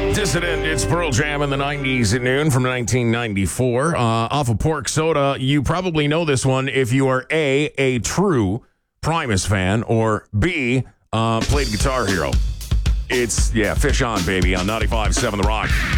Dissident, it's Pearl Jam in the 90s at noon from 1994. Off of Pork Soda, you probably know this one if you are A, true Primus fan, or B, played Guitar Hero. It's, Fish On, baby, on 95.7 The Rock.